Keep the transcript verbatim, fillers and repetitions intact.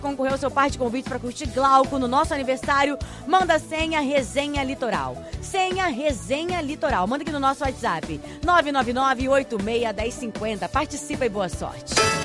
concorrer ao seu par de convite para curtir Glauco no nosso aniversário, manda senha Resenha Litoral. Senha Resenha Litoral. Manda aqui no nosso WhatsApp, nove nove nove, oito seis, um zero cinco zero. Participa e boa sorte.